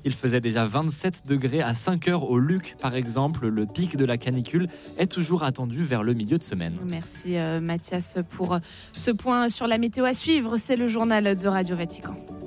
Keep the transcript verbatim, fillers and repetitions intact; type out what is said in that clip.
Il faisait déjà vingt-sept degrés à cinq heures au Luc, par exemple. Le pic de la canicule est toujours attendu vers le milieu de semaine. Merci euh, Mathias pour ce point sur la météo à suivre. C'est le journal de Radio Vatican.